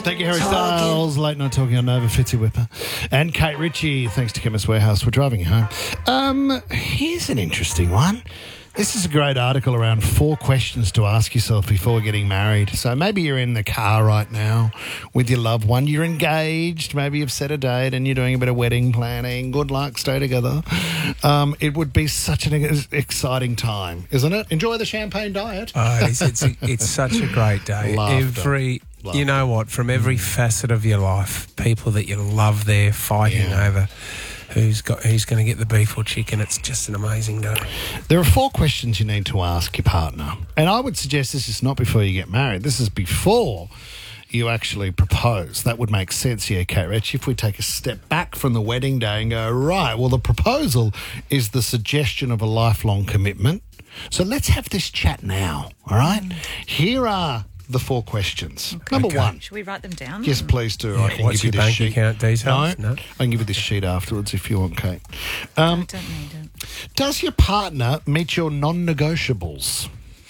Thank you, Harry Styles. Late Night Talking on Nova, Fitzy Whipper. And Kate Ritchie, thanks to Chemist Warehouse. We're driving you home. Here's an interesting one. This is a great article around 4 questions to ask yourself before getting married. So maybe you're in the car right now with your loved one. You're engaged. Maybe you've set a date and you're doing a bit of wedding planning. Good luck. Stay together. It would be such an exciting time, isn't it? Enjoy the champagne diet. It's such a great day. Laughter. You know what? From every facet of your life, people that you love there fighting over who's going to get the beef or chicken. It's just an amazing day. There are 4 questions you need to ask your partner. And I would suggest this is not before you get married. This is before you actually propose. That would make sense here, Kate Ritchie, if we take a step back from the wedding day and go, right, well, the proposal is the suggestion of a lifelong commitment. So let's have this chat now, all right? Here are the 4 questions. Okay. Number 1. Should we write them down? Yes, please do. I can What's give you your this bank sheet. account details? No, I can give you this sheet afterwards if you want, Kate. I don't need it. Does your partner meet your non-negotiables?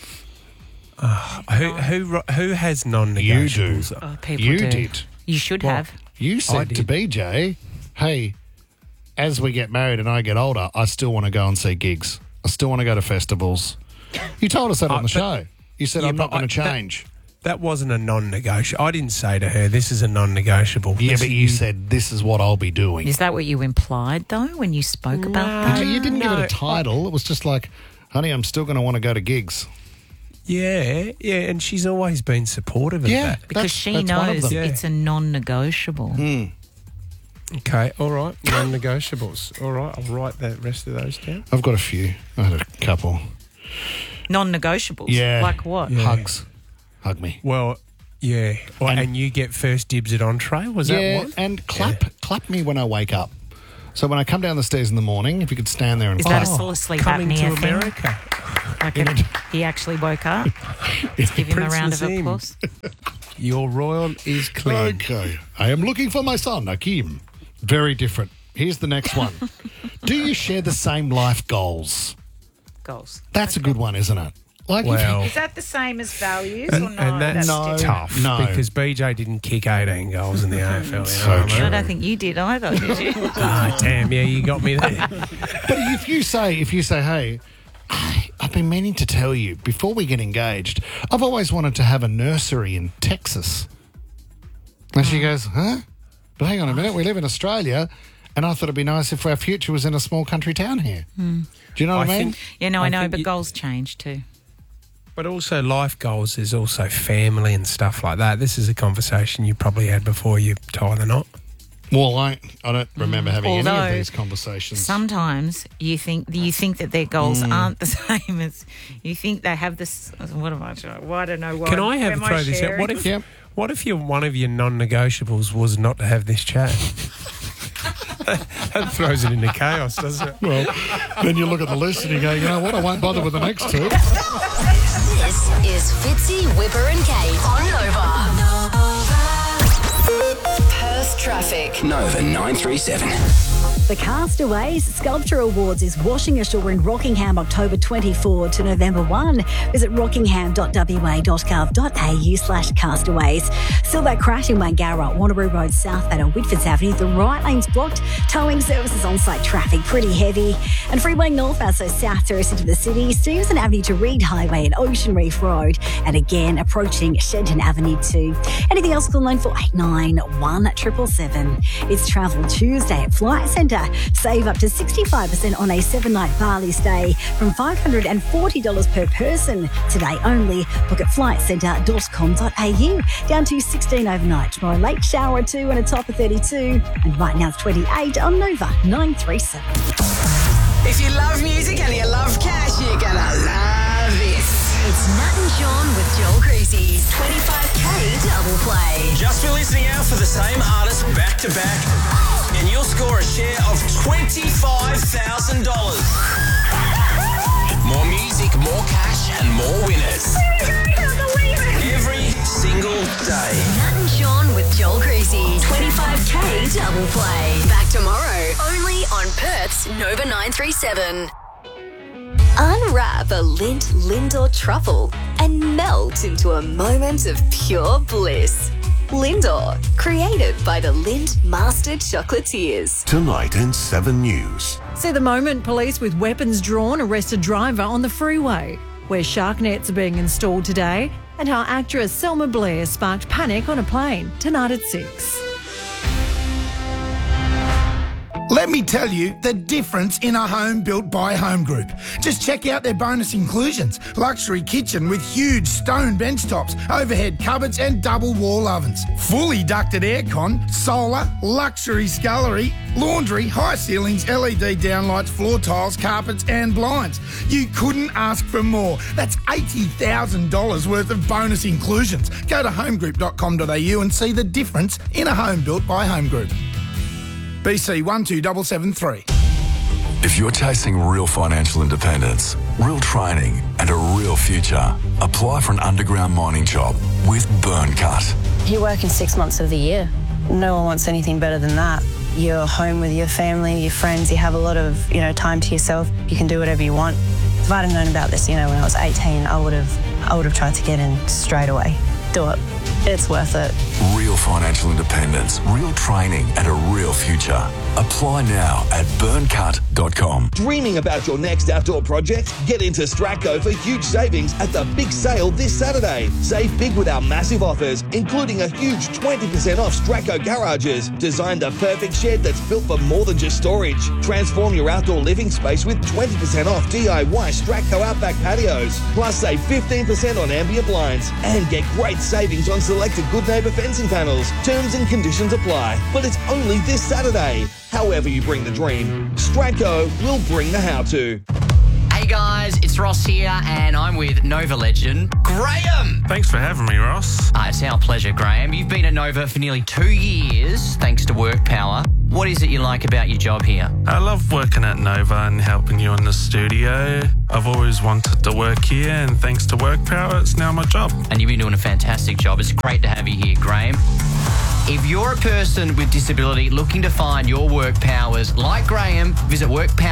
Who has non-negotiables? You do. Oh, people You do. did. You should Well, have. You said to BJ, hey, as we get married and I get older, I still want to go and see gigs. I still want to go to festivals. You told us that on the show. You said, I'm not going to change. That wasn't a non-negotiable. I didn't say to her, this is a non-negotiable. Yeah, but you said, this is what I'll be doing. Is that what you implied, though, when you spoke about that? You didn't give it a title. It was just like, honey, I'm still going to want to go to gigs. Yeah, and she's always been supportive of that. Because she that's one of knows them. it's a non-negotiable. Okay, all right, non-negotiables. All right, I'll write the rest of those down. I've got a few. I had a couple. Non-negotiables? Yeah. Like what? Yeah. Hugs. Hug me. Well, yeah. And you get first dibs at entree? Was that one? And clap me when I wake up. So when I come down the stairs in the morning, if you could stand there and Is that a sort of sleep coming apnea to thing? America. Like he actually woke up? Let's give him a round of Nazim. applause. Your royal is clean. Okay. I am looking for my son, Akeem. Very different. Here's the next one. Do you share the same life goals? Goals. That's a good one, isn't it? Like Well, Is that the same as values or not? and that's No. tough No. because BJ didn't kick 18 goals in the AFL. You know So what I true. mean? I don't think you did either, did you? Ah, damn, yeah, you got me there. But if you say, hey, I've been meaning to tell you, before we get engaged, I've always wanted to have a nursery in Texas. And she goes, huh? But hang on a minute, we live in Australia, and I thought it'd be nice if our future was in a small country town here. Do you know what I mean? Yeah, no, I know, think but you- goals change too. But also life goals is also family and stuff like that. This is a conversation you probably had before you tie the knot. Well, I don't remember having any Although, of these conversations. Sometimes you think that their goals aren't the same as you think they have this. What am I doing? Well, I don't know. Can I throw this out? What if one of your non-negotiables was not to have this chat? That throws it into chaos, doesn't it? Well, then you look at the list and you go, you know what, I won't bother with the next 2. This is Fitzy, Whipper and Kate on Nova. Perth traffic. Nova 937. The Castaways Sculpture Awards is washing ashore in Rockingham October 24 to November 1. Visit rockingham.wa.gov.au/castaways. Still that crash in Wangara, Wanneroo Road southbound on Whitfords Avenue. The right lane's blocked. Towing services on-site traffic pretty heavy. And freeway northbound, so south tourist into the city. Stevenson Avenue to Reed Highway and Ocean Reef Road. And again, approaching Shenton Avenue too. Anything else, call 9489 1777. It's Travel Tuesday at Flight Centre. Save up to 65% on a 7-night Bali stay from $540 per person. Today only. Book at flightcentre.com.au. Down to 16 overnight. Tomorrow late shower 2 and a top of 32. And right now it's 28 on Nova 937. If you love music and you love cash, you're gonna love this. It's Nat and Sean with Joel Creasy's 25K double play. Just for listening out for the same artist back to back, and you'll score a share of $25,000. More music, more cash, and more winners. Every single day. Nat and Sean with Joel Creasy's 25K double play. Back tomorrow, only on Perth's Nova 937. Unwrap a Lindt Lindor truffle and melt into a moment of pure bliss. Lindor, created by the Lind Master Chocolatiers. Tonight in 7 News. See the moment police with weapons drawn arrest a driver on the freeway, where shark nets are being installed today, and how actress Selma Blair sparked panic on a plane. Tonight at 6. Let me tell you the difference in a home built by Home Group. Just check out their bonus inclusions. Luxury kitchen with huge stone bench tops, overhead cupboards and double wall ovens. Fully ducted aircon, solar, luxury scullery, laundry, high ceilings, LED downlights, floor tiles, carpets and blinds. You couldn't ask for more. That's $80,000 worth of bonus inclusions. Go to homegroup.com.au and see the difference in a home built by Home Group. BC 12773. If you're chasing real financial independence, real training and a real future, apply for an underground mining job with Burncut. You work in 6 months of the year. No one wants anything better than that. You're home with your family, your friends, you have a lot of, time to yourself. You can do whatever you want. If I'd have known about this, when I was 18, I would have tried to get in straight away. Do it. It's worth it. Real financial independence, real training and a real future. Apply now at burncut.com. Dreaming about your next outdoor project? Get into Stratco for huge savings at the big sale this Saturday. Save big with our massive offers, including a huge 20% off Stratco garages. Design the perfect shed that's built for more than just storage. Transform your outdoor living space with 20% off DIY Stratco Outback patios. Plus save 15% on ambient blinds and get great savings on selected Good Neighbour fencing panels. Terms and conditions apply, but it's only this Saturday. However you bring the dream, Stratco will bring the how-to. Hey guys, it's Ross here and I'm with Nova legend, Graham. Thanks for having me, Ross. It's our pleasure, Graham. You've been at Nova for nearly 2 years, thanks to Work Power. What is it you like about your job here? I love working at Nova and helping you in the studio. I've always wanted to work here and thanks to Work Power, it's now my job. And you've been doing a fantastic job. It's great to have you here, Graham. If you're a person with disability looking to find your work powers like Graham, visit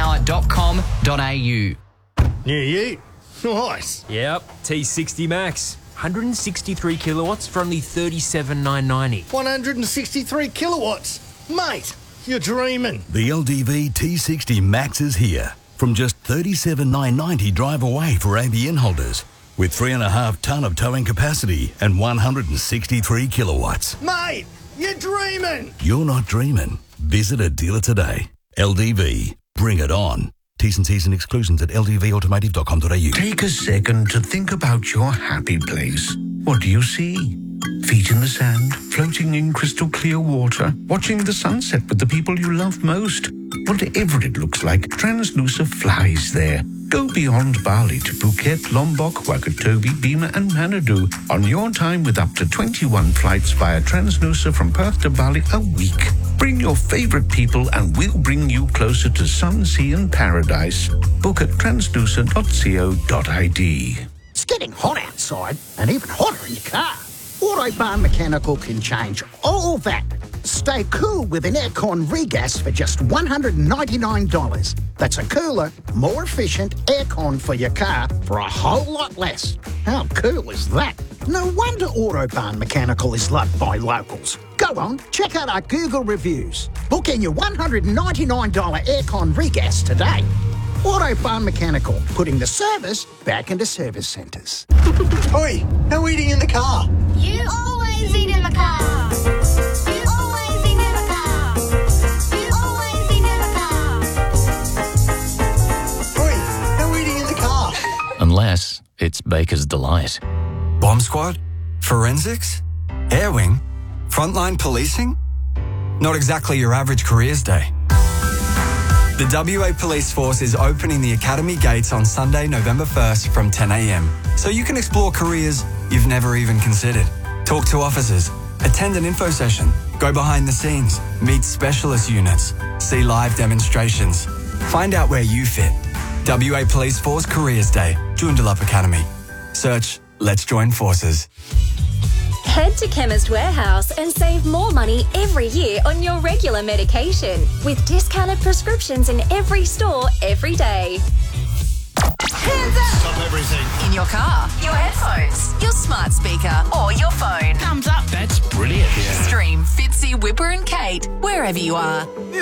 workpower.com.au. Yeah, you. Nice. Yep, T60 Max. 163 kilowatts for only $37,990. 163 kilowatts? Mate, you're dreaming. The LDV T60 Max is here. From just $37,990 drive away for ABN holders. With 3.5 tonne of towing capacity and 163 kilowatts. Mate, you're dreaming. You're not dreaming. Visit a dealer today. LDV. Bring it on. T's and C's and exclusions at ldvautomotive.com.au. Take a second to think about your happy place. What do you see? Feet in the sand, floating in crystal clear water, watching the sunset with the people you love most. Whatever it looks like, Transnusa flies there. Go beyond Bali to Phuket, Lombok, Wakatobi, Bima and Manado on your time with up to 21 flights via Transnusa from Perth to Bali a week. Bring your favourite people and we'll bring you closer to sun, sea and paradise. Book at transnusa.co.id. It's getting hot outside and even hotter in your car. Autobahn Mechanical can change all that. Stay cool with an aircon regas for just $199. That's a cooler, more efficient aircon for your car for a whole lot less. How cool is that? No wonder Autobahn Mechanical is loved by locals. Go on, check out our Google reviews. Book in your $199 aircon regas today. Autobahn Mechanical, putting the service back into service centres. Oi, no eating in the car. You always eat in the car. You always eat in the car. You always eat in the car. Oi, no eating in the car. Unless it's Baker's Delight. Bomb squad? Forensics? Air wing? Frontline policing? Not exactly your average careers day. The WA Police Force is opening the Academy gates on Sunday, November 1st from 10 a.m. so you can explore careers you've never even considered. Talk to officers, attend an info session, go behind the scenes, meet specialist units, see live demonstrations. Find out where you fit. WA Police Force Careers Day, Joondalup Academy. Search Let's Join Forces. Head to Chemist Warehouse and save more money every year on your regular medication with discounted prescriptions in every store every day. Hands up. Stop everything. In your car, your headphones, your smart speaker, or your phone. Thumbs up. That's brilliant. Yeah. Stream Fitzy, Whipper and Kate wherever you are.